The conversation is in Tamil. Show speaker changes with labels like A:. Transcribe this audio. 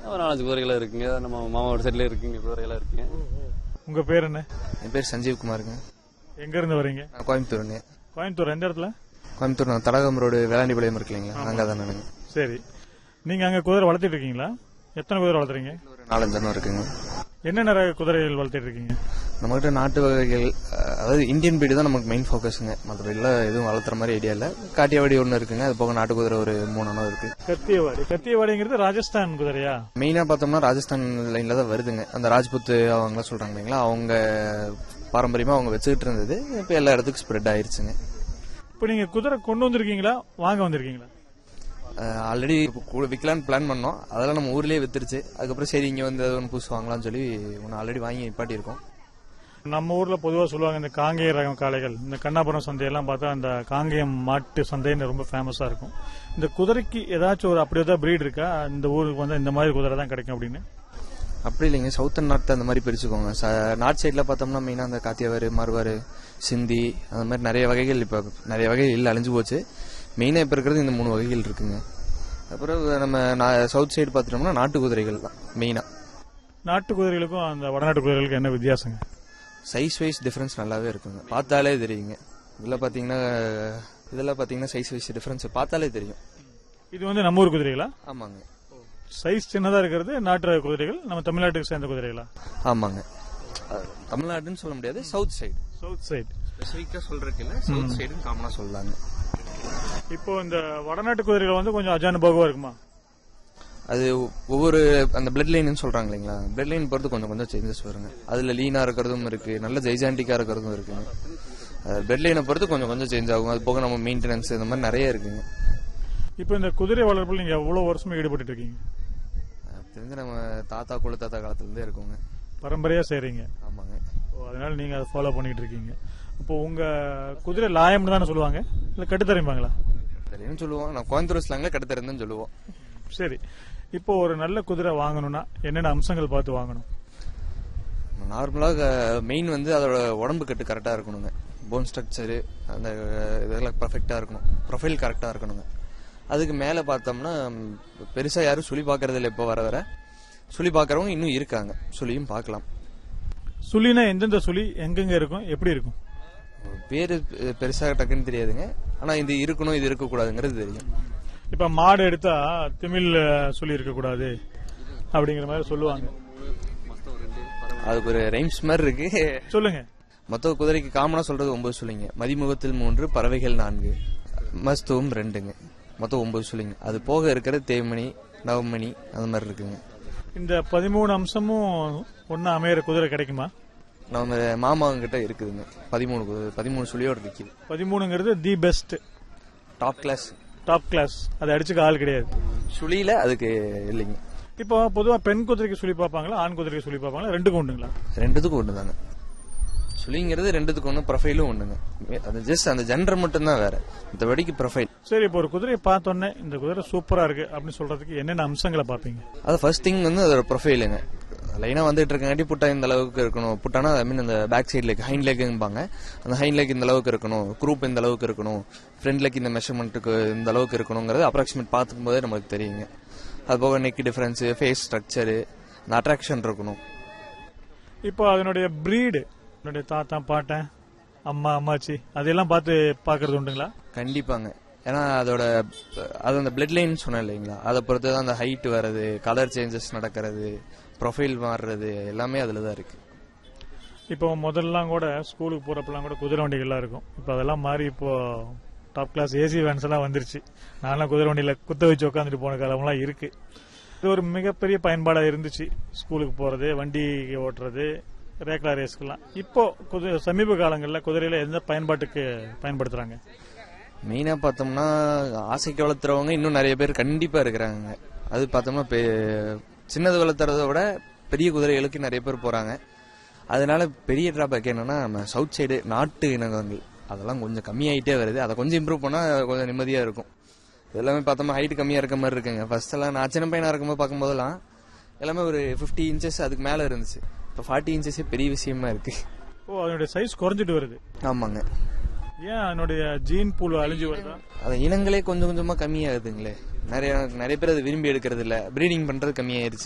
A: ஒரு 4 குதிரைகள் இருக்குங்க. நம்ம மாமாவோட சைட்ல இருக்குங்க குதிரைகள் இருக்குங்க.
B: உங்க பேர் என்ன?
C: என் பேர் சஞ்சீவ் குமாருங்க.
B: எங்க இருந்து வரீங்க?
C: கோயம்புத்தூருங்க.
B: கோயம்புத்தூர் எந்த இடத்துல?
C: கோயம்புத்தூர் நான் தடகம் ரோடு வேளாண்டிபாளையம் இருக்கு இல்லைங்களா, அங்கே தான் நானுங்க.
B: சரி, நீங்க அங்க குதிரை வளர்த்திட்டு இருக்கீங்களா? எத்தனை குதிரை வளர்த்துறீங்க?
C: ஒரு 4-5 இருக்குங்க.
B: என்னென்ன ரக குதிரைகள் வளர்த்திட்டு இருக்கீங்க?
C: நம்மகிட்ட நாட்டு வகைகள், அதாவது இந்தியன் பீடு தான் நமக்கு மெயின் ஃபோக்கஸுங்க. மற்றபடிலாம் எதுவும் வளர்த்துற மாதிரி ஐடியா இல்லை. காட்டியாவாடி ஒன்று இருக்குங்க, அது போக நாட்டு குதிரை ஒரு 3 இருக்கு.
B: கத்தியவாடிங்கிறது ராஜஸ்தான் குதிரையா?
C: மெயினாக பார்த்தோம்னா ராஜஸ்தான் லைனில் தான் வருதுங்க. அந்த ராஜ்புத் அவங்களாம் சொல்கிறாங்க இல்லைங்களா, அவங்க பாரம்பரியமாக அவங்க வச்சுக்கிட்டு இருந்தது இப்போ எல்லா இடத்துக்கும் ஸ்ப்ரெட் ஆயிருச்சுங்க.
B: இப்போ நீங்கள் குதிரை கொண்டு வந்திருக்கீங்களா வாங்க வந்திருக்கீங்களா?
C: ஆல்ரெடி விற்கலான்னு பிளான் பண்ணோம், அதெல்லாம் நம்ம ஊர்லேயே வித்துருச்சு. அதுக்கப்புறம் சரி இங்கே வந்து ஒன்று புதுசு வாங்கலாம்னு சொல்லி ஒன்று ஆல்ரெடி வாங்கி நிப்பாட்டியிருக்கோம்.
B: நம்ம ஊர்ல பொதுவாக சொல்லுவாங்க இந்த காங்கேய ரகம் காளைகள், இந்த கண்ணாபுரம் சந்தையெல்லாம் பார்த்தா அந்த காங்கேயம் மாட்டு சந்தைன்னு ரொம்ப ஃபேமஸா இருக்கும். இந்த குதிரைக்கு ஏதாச்சும் ஒரு அப்படி ஏதாவது பிரீட் இருக்கா, இந்த ஊருக்கு வந்து இந்த மாதிரி குதிரை தான் கிடைக்கும் அப்படின்னு?
C: அப்படி இல்லைங்க, சவுத் அண்ட் நார்த் அந்த மாதிரி பிரிச்சுக்கோங்க. நார்த் சைடில் பார்த்தோம்னா மெயினாக அந்த காத்தியாவார், மறுவார், சிந்தி, அந்த மாதிரி நிறைய வகைகள் இப்போ நிறைய வகைகள் அழிஞ்சு போச்சு. மெயினாக இப்போ இருக்கிறது இந்த 3 வகைகள் இருக்குங்க. அப்புறம் நம்ம சவுத் சைடு பார்த்துட்டோம்னா நாட்டு குதிரைகள் தான் மெயினாக.
B: நாட்டு குதிரைகளுக்கும் அந்த வடநாட்டு குதிரைகளுக்கும் என்ன வித்தியாசங்க?
C: சைஸ் வைஸ் டிஃபரன்ஸ் நல்லாவே இருக்குங்க, பார்த்தாலே தெரியுங்க. இதெல்லாம் பார்த்தீங்கன்னா சைஸ் வைஸ் டிஃபரன்ஸ் பார்த்தாலே தெரியும்.
B: இது வந்து நம்ம ஊர் குதிரைகளா?
C: ஆமாங்க.
B: சைஸ் சின்னதா இருக்கிறது நாட்டு ரக குதிரைகள், நம்ம தமிழ்நாட்டுக்கு சேர்ந்த குதிரைகளா?
C: ஆமாங்க, தமிழ்நாடுன்னு சொல்ல முடியாது, சவுத் சைடு.
B: சவுத் சைடு
C: ஸ்பெசிஃபிக்கா சொல்றதுக்கு இல்ல, சவுத் சைடுன்னு காமனா சொல்லலாங்க.
B: இப்போ இந்த வடநாட்டு குதிரைகள் வந்து கொஞ்சம் அஜானுபாகுவா இருக்குமா?
C: அது ஒவ்வொரு அந்த பிளட் லைன் சொல்றாங்க இல்லைங்களா, பிளட் லைன் பொறுத்து கொஞ்சம் கொஞ்சம் சேஞ்சஸ் வருங்க. அதுல லீனா இருக்கிறதும் இருக்கு, நல்ல ஜெய்ஜாண்டிக்கா இருக்கிறதும் இருக்குங்க. பிளட் லைனை பொறுத்து கொஞ்சம் கொஞ்சம் சேஞ்ச் ஆகும். அது போக நம்ம மெயின்டெனன்ஸ் இந்த மாதிரி நிறைய இருக்குங்க.
B: இப்போ இந்த குதிரை வளர்ப்பில் நீங்க எவ்வளவு வருஷமா ஈடுபட்டு இருக்கீங்க?
C: தெரிஞ்சு நம்ம தாத்தா குல தாத்தா காலத்துல இருந்தே இருக்குங்க,
B: பரம்பரையா செய்றீங்க.
C: ஆமாங்க.
B: அதனால நீங்க அதை ஃபாலோ பண்ணிட்டு இருக்கீங்க. இப்போ உங்க குதிரை லாயம்னு தானே சொல்லுவாங்க, இல்ல கட்டுத்தரைப்பாங்களா?
C: தெரியும் சொல்லுவோம், நான் கோயம்புத்தூர் ஸ்லாங்ல கட்டுத்தரன்னு சொல்லுவோம்.
B: சரி, இப்போ ஒரு நல்ல குதிரை வாங்கணும்னா என்னென்ன அம்சங்கள் பார்த்து வாங்கணும்?
C: நார்மலாக மெயின் வந்து அதோட உடம்பு கட்டு கரெக்டா இருக்கணுங்க. போன் ஸ்ட்ரக்சரு அந்த இதெல்லாம் பர்ஃபெக்டா இருக்கணும், ப்ரொஃபைல் கரெக்டா இருக்கணுங்க. அதுக்கு மேல பார்த்தோம்னா பெருசா யாரும் சுழி பாக்குறது இல்லை. இப்போ வர சுழி பாக்குறவங்க இன்னும் இருக்காங்க, சுழியும் பார்க்கலாம்.
B: சுழினா எந்தெந்த சுழி எங்கெங்க இருக்கும், எப்படி இருக்கும்?
C: பேரு பெருசா டக்குன்னு தெரியாதுங்க, ஆனா இது இருக்கணும் இது இருக்கக்கூடாதுங்கிறது தெரியும்.
B: இப்ப மாடு எடுத்தா திமிழ் சுழி இருக்கக்கூடாது அப்படிங்கிற மாதிரி சொல்லுவாங்க.
C: அதுக்கு ஒரு ரைம்ஸ் மாதிரி இருக்கு,
B: சொல்லுங்க.
C: மொத்த குதிரைக்கு காமனா சொல்றது 9 சுழிங்க. மதிமுகத்தில் 3, பறவைகள் 4, மஸ்துவம் 2ங்க. மொத்தம் 9 சுழிங்க. அது போக இருக்கிற தேவமணி, நவமணி அந்த மாதிரி இருக்குங்க.
B: இந்த 13 அம்சமும் ஒன்னா அமையற குதிரை கிடைக்குமா?
C: நம்ம மாமாங்க கிட்ட இருக்குதுங்க 13 சுழியோட இருக்குது.
B: 13ங்கிறது the best,
C: top class.
B: Top class, அதை அடிச்சுக்க ஆள் கிடையாது
C: சுழியில, அதுக்கு இல்லைங்க.
B: இப்போ பொதுவா பெண் குதிரைக்கு சுழி பார்ப்பாங்களா, ஆண் குதிரைக்கு சுழி பார்ப்பாங்களா? ரெண்டுக்கும் உண்டுங்களா?
C: ரெண்டுத்துக்கும் ஒண்ணு தாங்க. சுழிங்கிறது ரெண்டுத்துக்கும் ஒண்ணு, ப்ரொஃபைலும் ஒண்ணுங்க. அது ஜஸ்ட் அந்த ஜெண்டர் மட்டும் தான் வேற, மற்றபடிக்கு ப்ரொஃபைல்.
B: சரி, இப்போ ஒரு குதிரையை பார்த்தோன்னே இந்த குதிரை சூப்பரா இருக்கு அப்படின்னு சொல்றதுக்கு என்னென்ன அம்சங்களை பார்ப்பீங்க?
C: அது ஃபர்ஸ்ட் திங் வந்து அதோட ப்ரொஃபைலுங்க. லைனா வந்துட்டு இருக்காட்டி புட்டா இந்த அளவுக்கு இருக்கணும், புட்டானா ஐ மீன் அந்த பேக் சைட் லெக், ஹைண்ட் லெக்பாங்க, அந்த ஹைண்ட் லெக் இந்த அளவுக்கு இருக்கணும், குரூப் இந்த அளவுக்கு இருக்கணும், ஃப்ரண்ட் லெக் இந்த மெஷர்மெண்ட்டுக்கு இந்த அளவுக்கு இருக்கணுங்கிறது அப்ராக்சிமேட் பார்க்கும் போதே நமக்கு தெரியுங்க. அது போக நெக் டிஃபரன்ஸ், ஃபேஸ் ஸ்ட்ரக்சரு, அந்த அட்ராக்ஷன் இருக்கணும்.
B: இப்போ அதனுடைய பிரீடு, என்னுடைய தாத்தா பாட்டன் அம்மா அம்மாச்சி அதெல்லாம் பார்க்கறது உண்டுங்களா?
C: கண்டிப்பாங்க. ஏன்னா அது அந்த பிளட் லைன் சொன்னேன் இல்லைங்களா, அதை பொறுத்து தான் அந்த ஹைட் வர்றது, கலர் சேஞ்சஸ் நடக்கிறது, ப்ரொஃபைல் மாறுறது எல்லாமே அதுல தான் இருக்கு.
B: இப்போ முதல்லாம் கூட ஸ்கூலுக்கு போறப்பெல்லாம் கூட குதிரை வண்டிகள்லாம் இருக்கும். இப்போ அதெல்லாம் மாறி இப்போ டாப் கிளாஸ் ஏசி வேன்ஸ் எல்லாம் வந்துருச்சு. நான்லாம் குதிரை வண்டியில குத்த வச்சு உட்காந்துட்டு போன காலம்லாம் இருக்கு. இது ஒரு மிகப்பெரிய பயன்பாடா இருந்துச்சு, ஸ்கூலுக்கு போறது, வண்டி ஓட்டுறது, ரேக்லா ரேஸ்க்கெல்லாம். இப்போ சமீப காலங்களில் குதிரையில எந்த பயன்பாட்டுக்கு பயன்படுத்துறாங்க?
C: மெயினா பார்த்தோம்னா ஆசைக்கு வளர்த்துறவங்க இன்னும் நிறைய பேர் கண்டிப்பா இருக்கிறாங்க. அது பார்த்தோம்னா சின்னது வளர்த்துறத விட பெரிய குதிரைகளுக்கு நிறைய பேர் போறாங்க. அதனால பெரிய டிராபேக் என்னன்னா நம்ம சவுத் சைடு நாட்டு இனங்கள் அதெல்லாம் கொஞ்சம் கம்மியாயிட்டே வருது. அதை கொஞ்சம் இம்ப்ரூவ் பண்ணா கொஞ்சம் நிம்மதியா இருக்கும். எல்லாமே பார்த்தோம்னா ஹைட் கம்மியா இருக்க மாதிரி இருக்குங்க. ஃபர்ஸ்ட் எல்லாம் நான் சின்ன பையனா இருக்கும்போது பார்க்கும்போதெல்லாம் எல்லாமே ஒரு 50 இன்ச்சஸ் அதுக்கு மேல இருந்துச்சு. இப்போ 40 இன்ச்சஸே பெரிய விஷயமா இருக்கு.
B: ஓ, அதனுடைய சைஸ் குறைஞ்சிட்டு வருது.
C: ஆமாங்க.
B: ஏன் அதனுடைய ஜீன் பூல் அழிஞ்சு வருதா?
C: அது இனங்களே கொஞ்சம் கொஞ்சமா கம்மியாகுதுங்களே. நிறைய பேர் அதை விரும்பி எடுக்கிறது இல்ல, பிரீடிங் பண்றது கம்மியாயிருச்சு.